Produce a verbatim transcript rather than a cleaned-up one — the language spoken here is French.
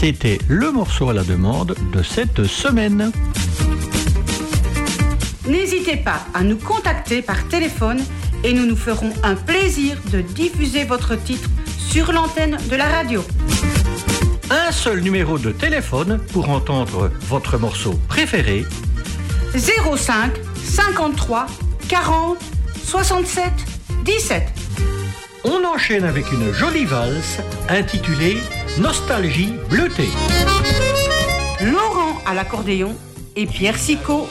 C'était le morceau à la demande de cette semaine. N'hésitez pas à nous contacter par téléphone et nous nous ferons un plaisir de diffuser votre titre sur l'antenne de la radio. Un seul numéro de téléphone pour entendre votre morceau préféré. zéro cinq cinquante-trois quarante soixante-sept dix-sept. On enchaîne avec une jolie valse intitulée Nostalgie bleutée. Laurent à l'accordéon et Pierre Sicot